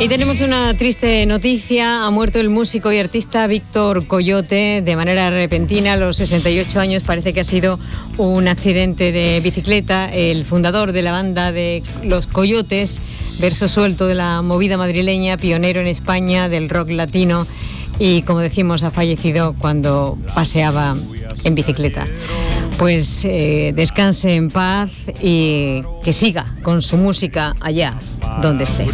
Y tenemos una triste noticia. Ha muerto el músico y artista Víctor Coyote de manera repentina a los 68 años. Parece que ha sido un accidente de bicicleta. El fundador de la banda de Los Coyotes, verso suelto de la movida madrileña, pionero en España del rock latino, y como decimos, ha fallecido cuando paseaba en bicicleta. Pues descanse en paz y que siga con su música allá donde esté.